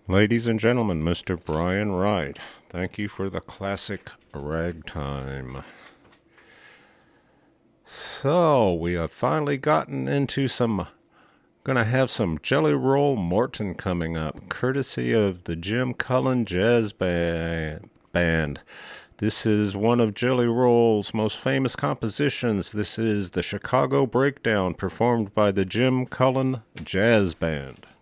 Ladies and gentlemen, Mr. Brian Wright. Thank you for the classic ragtime. So, we have finally gotten into gonna have some Jelly Roll Morton coming up, courtesy of the Jim Cullen Jazz Band. This is one of Jelly Roll's most famous compositions. This is the Chicago Breakdown, performed by the Jim Cullen Jazz Band.